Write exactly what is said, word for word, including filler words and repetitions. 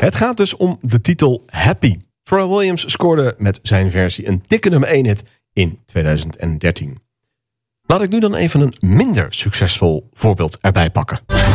Het gaat dus om de titel Happy. Pharrell Williams scoorde met zijn versie een dikke nummer één hit in tweeduizend dertien. Laat ik nu dan even een minder succesvol voorbeeld erbij pakken.